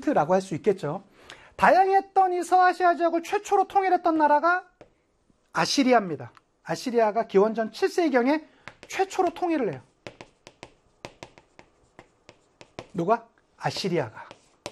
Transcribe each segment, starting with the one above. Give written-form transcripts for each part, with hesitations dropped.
이집트라고 할 수 있겠죠. 다양했던 이 서아시아 지역을 최초로 통일했던 나라가 아시리아입니다. 아시리아가 기원전 7세기경에 최초로 통일을 해요. 누가? 아시리아가.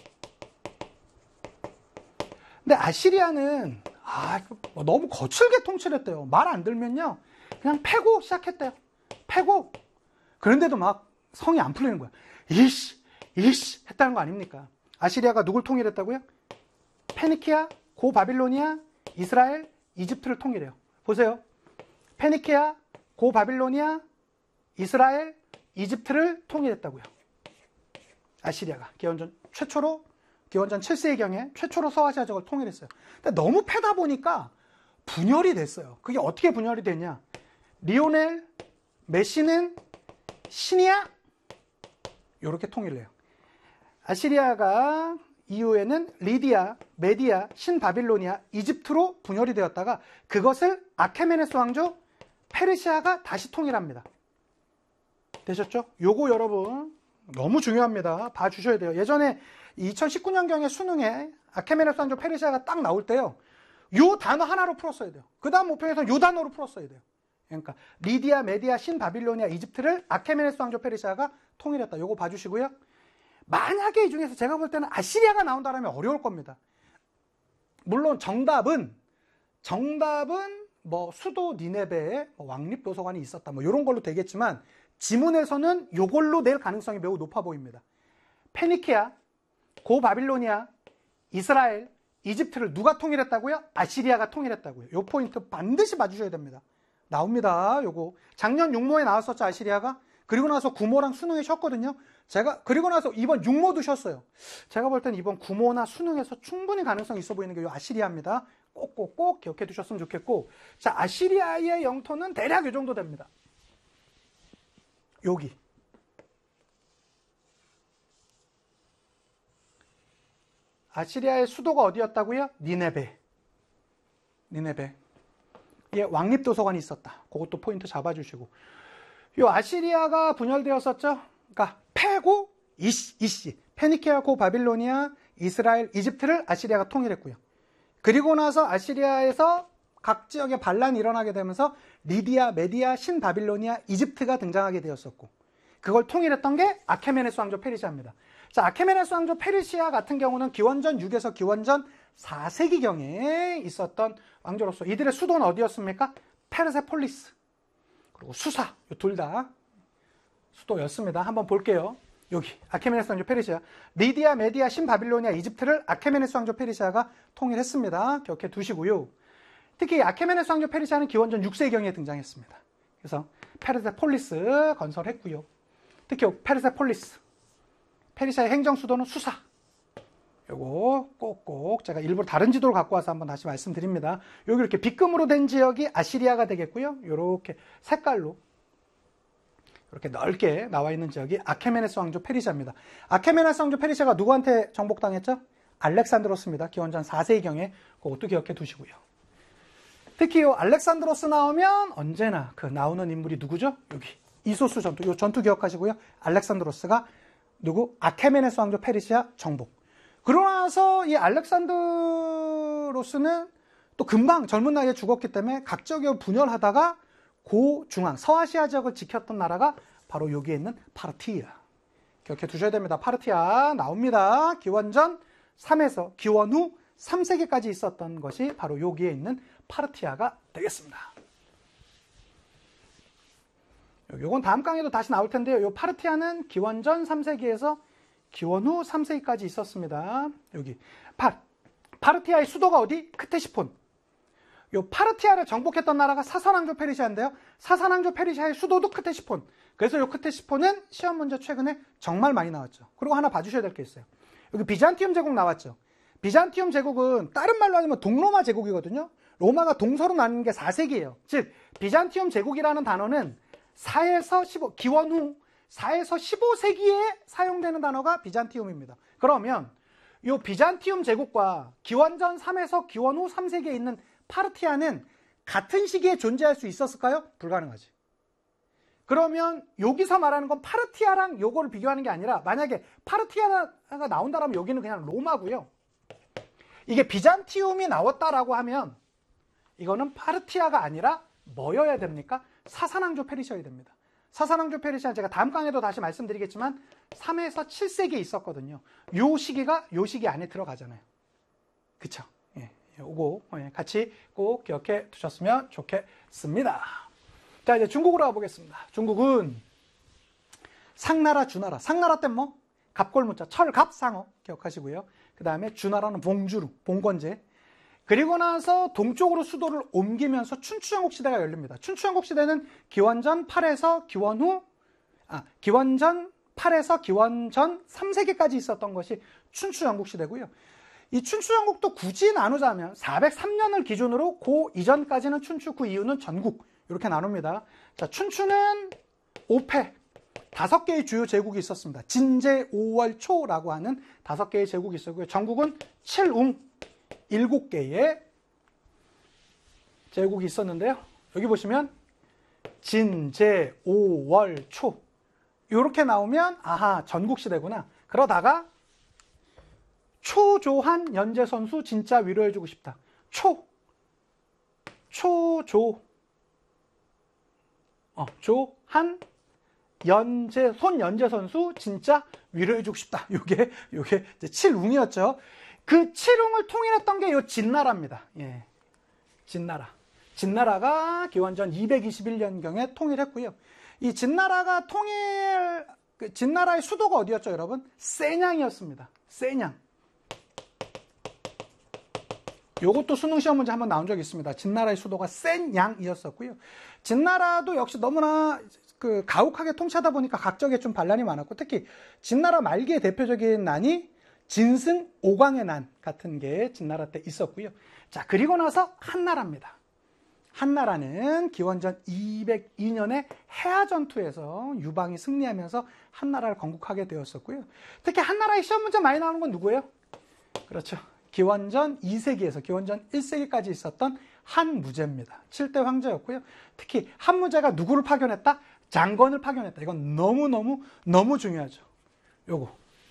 근데 아시리아는 너무 거칠게 통치를 했대요. 말 안 들면요 그냥 패고 시작했대요. 패고. 그런데도 막 성이 안 풀리는 거야. 이씨 했다는 거 아닙니까? 아시리아가 누굴 통일했다고요? 페니키아, 고바빌로니아, 이스라엘, 이집트를 통일해요. 보세요. 페니키아, 고바빌로니아, 이스라엘, 이집트를 통일했다고요. 아시리아가 기원전 7세기경에 최초로 서아시아 지역을 통일했어요. 근데 너무 패다 보니까 분열이 됐어요. 그게 어떻게 분열이 됐냐? 리오넬 메시는 신이야? 이렇게 통일을 해요. 아시리아가 이후에는 리디아, 메디아, 신바빌로니아, 이집트로 분열이 되었다가 그것을 아케메네스 왕조 페르시아가 다시 통일합니다. 되셨죠? 요거 여러분 너무 중요합니다. 봐주셔야 돼요. 예전에 2019년경에 수능에 아케메네스 왕조 페르시아가 딱 나올 때요. 요 단어 하나로 풀었어야 돼요. 그 다음 모평에서는 요 단어로 풀었어야 돼요. 그러니까 리디아, 메디아, 신바빌로니아, 이집트를 아케메네스 왕조 페르시아가 통일했다. 요거 봐주시고요. 만약에 이 중에서 제가 볼 때는 아시리아가 나온다면 어려울 겁니다. 물론 정답은 뭐 수도 니네베에 왕립도서관이 있었다 뭐 이런 걸로 되겠지만 지문에서는 요걸로 낼 가능성이 매우 높아 보입니다. 페니키아, 고바빌로니아, 이스라엘, 이집트를 누가 통일했다고요? 아시리아가 통일했다고요. 요 포인트 반드시 봐주셔야 됩니다. 나옵니다. 요거 작년 육모에 나왔었죠. 아시리아가. 그리고 나서 구모랑 수능에 쉬었거든요. 그리고 나서 이번 육모도 쉬었어요. 제가 볼 땐 이번 구모나 수능에서 충분히 가능성이 있어 보이는 게 요 아시리아입니다. 꼭 기억해 두셨으면 좋겠고. 자, 아시리아의 영토는 대략 요 정도 됩니다. 여기. 아시리아의 수도가 어디였다고요? 니네베. 예, 왕립도서관이 있었다. 그것도 포인트 잡아주시고. 요 아시리아가 분열되었었죠? 그러니까 패고 이씨. 페니키아, 고바빌로니아, 이스라엘, 이집트를 아시리아가 통일했고요. 그리고 나서 아시리아에서 각 지역에 반란이 일어나게 되면서 리디아, 메디아, 신바빌로니아, 이집트가 등장하게 되었었고 그걸 통일했던 게 아케메네스 왕조 페르시아입니다. 자, 아케메네스 왕조 페르시아 같은 경우는 기원전 6에서 기원전 4세기경에 있었던 왕조로서 이들의 수도는 어디였습니까? 페르세폴리스 그리고 수사 둘 다 수도였습니다. 한번 볼게요. 여기 아케메네스 왕조 페르시아, 리디아, 메디아, 신바빌로니아, 이집트를 아케메네스 왕조 페르시아가 통일했습니다. 기억해 두시고요. 특히 아케메네스 왕조 페르시아는 기원전 6세기경에 등장했습니다. 그래서 페르세폴리스 건설했고요. 특히 페르세폴리스, 페르시아의 행정 수도는 수사. 요거 꼭 제가 일부러 다른 지도를 갖고 와서 한번 다시 말씀드립니다. 여기 이렇게 빗금으로 된 지역이 아시리아가 되겠고요. 요렇게 색깔로 이렇게 넓게 나와 있는 지역이 아케메네스 왕조 페르시아입니다. 아케메네스 왕조 페르시아가 누구한테 정복당했죠? 알렉산드로스입니다. 기원전 4세기경에 그것도 기억해 두시고요. 특히 요 알렉산드로스 나오면 언제나 그 나오는 인물이 누구죠? 여기 이소스 전투, 요 전투 기억하시고요. 알렉산드로스가 누구? 아케메네스 왕조 페르시아 정복. 그러고 나서 이 알렉산드로스는 또 금방 젊은 나이에 죽었기 때문에 각 지역을 분열하다가 고중앙 서아시아 지역을 지켰던 나라가 바로 여기에 있는 파르티아. 기억해 두셔야 됩니다. 파르티아 나옵니다. 기원전 3에서 기원 후 3세기까지 있었던 것이 바로 여기에 있는 파르티아가 되겠습니다. 요건 다음 강의도 다시 나올 텐데요. 요 파르티아는 기원전 3세기에서 기원 후 3세기까지 있었습니다. 여기 파르티아의 수도가 어디? 크테시폰. 요 파르티아를 정복했던 나라가 사산왕조 페르시아인데요. 사산왕조 페르시아의 수도도 크테시폰. 그래서 요 크테시폰은 시험 문제 최근에 정말 많이 나왔죠. 그리고 하나 봐주셔야 될 게 있어요. 여기 비잔티움 제국 나왔죠. 비잔티움 제국은 다른 말로 하면 동로마 제국이거든요. 로마가 동서로 나뉘는 게 4세기예요. 즉 비잔티움 제국이라는 단어는 4에서 15, 기원 후 4에서 15세기에 사용되는 단어가 비잔티움입니다. 그러면 이 비잔티움 제국과 기원전 3에서 기원 후 3세기에 있는 파르티아는 같은 시기에 존재할 수 있었을까요? 불가능하지. 그러면 여기서 말하는 건 파르티아랑 요거를 비교하는 게 아니라 만약에 파르티아가 나온다라면 여기는 그냥 로마고요. 이게 비잔티움이 나왔다라고 하면 이거는 파르티아가 아니라 뭐여야 됩니까? 사산왕조 페르시아여야 됩니다. 사산왕조 페르시아 제가 다음 강에도 다시 말씀드리겠지만 3에서 7세기에 있었거든요. 요 시기가 요 시기 안에 들어가잖아요. 그쵸? 예, 요거 같이 꼭 기억해 두셨으면 좋겠습니다. 자, 이제 중국으로 가보겠습니다. 중국은 상나라, 주나라. 상나라 때 뭐? 갑골문자, 철갑상어 기억하시고요. 그 다음에 주나라는 봉주루, 봉건제. 그리고 나서 동쪽으로 수도를 옮기면서 춘추전국 시대가 열립니다. 춘추전국 시대는 기원전 8에서 기원전 3세기까지 있었던 것이 춘추전국 시대고요. 이 춘추전국도 굳이 나누자면 403년을 기준으로 그 이전까지는 춘추, 그 이후는 전국 이렇게 나눕니다. 자, 춘추는 5패 5개의 주요 제국이 있었습니다. 진제, 오월, 초라고 하는 5개의 제국이 있었고요. 전국은 7웅 7개의 제국이 있었는데요. 여기 보시면 진제, 오월, 초 이렇게 나오면 아하 전국시대구나. 그러다가 초조한 연제선수 진짜 위로해주고 싶다. 조한 손연제선수 진짜 위로해주고 싶다. 요게 이제 7웅이었죠. 그 7웅을 통일했던 게 요 진나라입니다. 예. 진나라가 기원전 221년경에 통일했고요. 이 진나라가 진나라의 수도가 어디였죠, 여러분? 쎄냥이었습니다. 쎄냥. 요것도 수능 시험 문제 한번 나온 적이 있습니다. 진나라의 수도가 쎄냥이었었고요. 진나라도 역시 너무나 가혹하게 통치하다 보니까 각적에 좀 반란이 많았고, 특히 진나라 말기의 대표적인 난이 진승 오광의 난 같은 게 진나라 때 있었고요. 자, 그리고 나서 한나라입니다. 한나라는 기원전 202년에 해화전투에서 유방이 승리하면서 한나라를 건국하게 되었었고요. 특히 한나라의 시험 문제 많이 나오는 건 누구예요? 그렇죠. 기원전 2세기에서 기원전 1세기까지 있었던 한무제입니다. 7대 황제였고요. 특히 한무제가 누구를 파견했다? 장건을 파견했다. 이건 너무 중요하죠. 요거.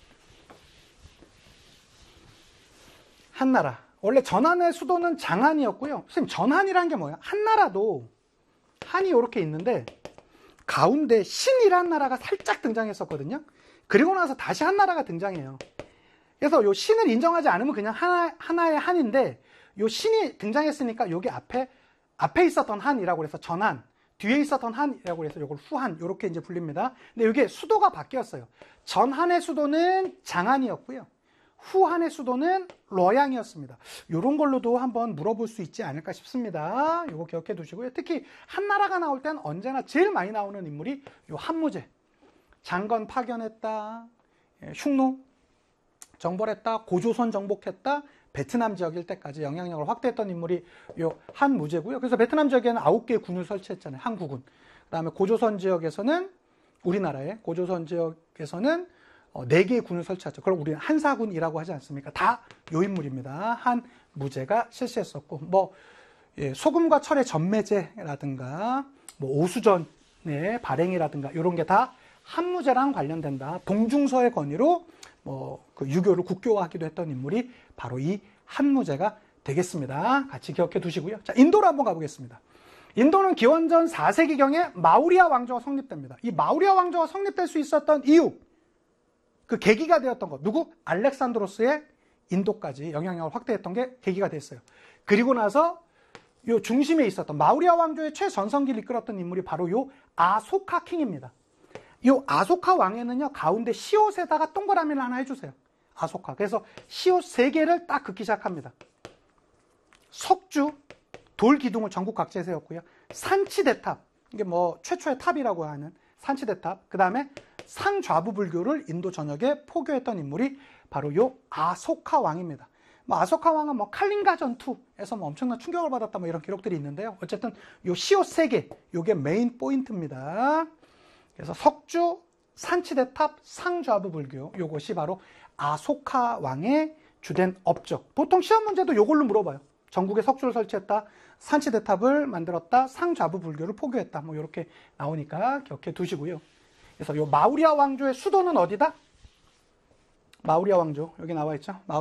한나라. 원래 전한의 수도는 장한이었고요. 선생님, 전한이라는 게 뭐야? 한나라도 한이 이렇게 있는데 가운데 신이라는 나라가 살짝 등장했었거든요. 그리고 나서 다시 한나라가 등장해요. 그래서 요 신을 인정하지 않으면 그냥 하나의 한인데 요 신이 등장했으니까 여기 앞에 있었던 한이라고 해서 전한, 뒤에 있었던 한이라고 해서 요걸 후한 이렇게 이제 불립니다. 근데 이게 수도가 바뀌었어요. 전한의 수도는 장한이었고요. 후한의 수도는 뤄양이었습니다. 이런 걸로도 한번 물어볼 수 있지 않을까 싶습니다. 이거 기억해 두시고요. 특히 한나라가 나올 땐 언제나 제일 많이 나오는 인물이 요 한무제. 장건 파견했다, 흉노 정벌했다, 고조선 정복했다, 베트남 지역 일대까지 영향력을 확대했던 인물이 요 한무제고요. 그래서 베트남 지역에는 9개의 군을 설치했잖아요. 한국군. 그다음에 고조선 지역에서는 우리나라의 고조선 지역에서는 4개의 군을 설치했죠. 그걸 우리는 한사군이라고 하지 않습니까? 다 요 인물입니다. 한무제가 실시했었고, 소금과 철의 전매제라든가, 오수전의 발행이라든가, 이런 게 다 한무제랑 관련된다. 동중서의 건의로 유교를 국교화하기도 했던 인물이 바로 이 한무제가 되겠습니다. 같이 기억해 두시고요. 자, 인도로 한번 가보겠습니다. 인도는 기원전 4세기경에 마우리아 왕조가 성립됩니다. 이 마우리아 왕조가 성립될 수 있었던 이유, 그 계기가 되었던 것, 누구? 알렉산드로스의 인도까지 영향력을 확대했던 게 계기가 됐어요. 그리고 나서 요 중심에 있었던 마우리아 왕조의 최전성기를 이끌었던 인물이 바로 요 아소카 킹입니다. 요 아소카 왕에는요, 가운데 시옷에다가 동그라미를 하나 해주세요. 아소카. 그래서 시옷 3개를 딱 긋기 시작합니다. 석주, 돌기둥을 전국 각지에 세웠고요. 산치대탑, 이게 최초의 탑이라고 하는 산치대탑. 그 다음에 상좌부 불교를 인도 전역에 포교했던 인물이 바로 요 아소카 왕입니다. 아소카 왕은 칼린가 전투에서 엄청난 충격을 받았다 이런 기록들이 있는데요. 어쨌든 요 시옷 3개, 요게 메인 포인트입니다. 그래서 석주, 산치대탑, 상좌부 불교, 요것이 바로 아소카 왕의 주된 업적. 보통 시험 문제도 요걸로 물어봐요. 전국에 석조를 설치했다. 산치대탑을 만들었다. 상좌부 불교를 포교했다. 뭐 이렇게 나오니까 기억해 두시고요. 그래서 요 마우리아 왕조의 수도는 어디다? 마우리아 왕조 여기 나와 있죠.